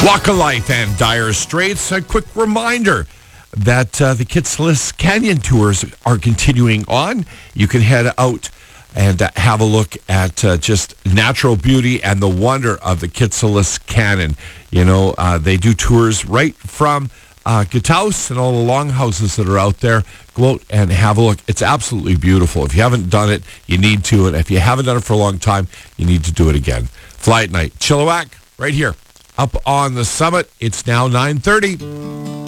Walk of Life and Dire Straits. A quick reminder that the Kitsillis Canyon tours are continuing on. You can head out and have a look at just natural beauty and the wonder of the Kitsillis Canyon. You know, they do tours right from Gitaus and all the longhouses that are out there. Go out and have a look. It's absolutely beautiful. If you haven't done it, you need to. And if you haven't done it for a long time, you need to do it again. Fly at night. Chilliwack, right here. Up on the summit. It's now 9:30.